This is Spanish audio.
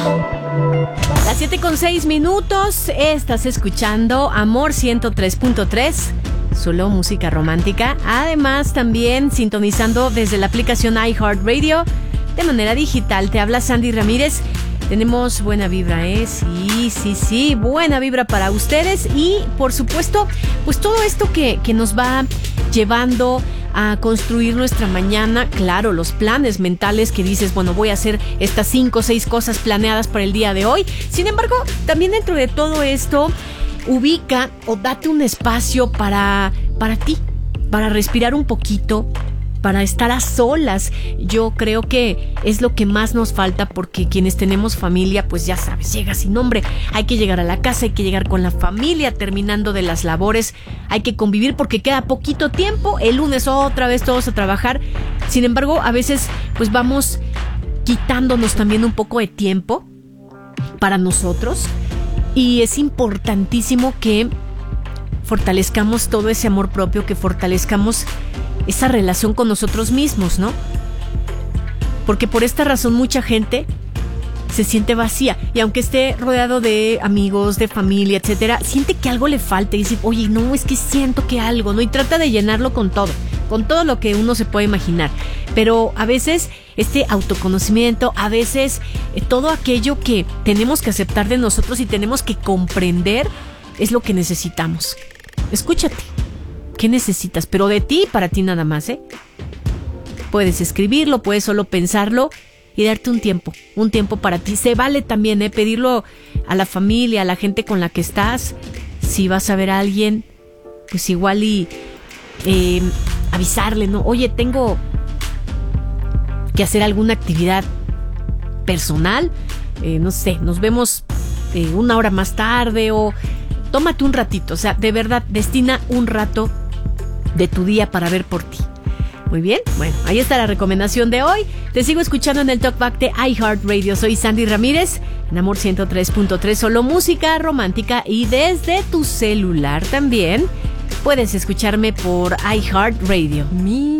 Las 7:06. Estás escuchando Amor 103.3, solo música romántica. Además, también sintonizando desde la aplicación iHeartRadio de manera digital. Te habla Sandy Ramírez. Tenemos buena vibra, ¿eh? Sí, buena vibra para ustedes. Y, por supuesto, pues todo esto que nos va llevando a construir nuestra mañana. Claro, los planes mentales que dices, bueno, voy a hacer estas 5 o 6 cosas planeadas para el día de hoy. Sin embargo, también dentro de todo esto, ubica o date un espacio para ti, para respirar un poquito, para estar a solas. Yo creo que es lo que más nos falta, porque quienes tenemos familia, pues ya sabes, llega sin nombre. Hay que llegar a la casa, hay que llegar con la familia, terminando de las labores, hay que convivir porque queda poquito tiempo. El lunes otra vez todos a trabajar. Sin embargo, a veces pues vamos quitándonos también un poco de tiempo para nosotros, y es importantísimo que fortalezcamos todo ese amor propio, que fortalezcamos esa relación con nosotros mismos, ¿no? Porque por esta razón mucha gente se siente vacía, y aunque esté rodeado de amigos, de familia, etcétera, siente que algo le falta y dice, oye, no, es que siento que algo, ¿no? Y trata de llenarlo con todo lo que uno se puede imaginar. Pero a veces este autoconocimiento, a veces todo aquello que tenemos que aceptar de nosotros y tenemos que comprender, es lo que necesitamos. Escúchate. ¿Qué necesitas? Pero de ti y para ti nada más, ¿eh? Puedes escribirlo, puedes solo pensarlo y darte un tiempo para ti. Se vale también, pedirlo a la familia, a la gente con la que estás. Si vas a ver a alguien, pues igual y avisarle, ¿no? Oye, tengo que hacer alguna actividad personal, no sé, nos vemos 1 hora más tarde, o tómate un ratito. O sea, de verdad, destina un rato de tu día para ver por ti. Muy bien, bueno, ahí está la recomendación de hoy. Te sigo escuchando en el Talkback de iHeartRadio. Soy Sandy Ramírez, en Amor 103.3, solo música romántica. Y desde tu celular también puedes escucharme por iHeartRadio.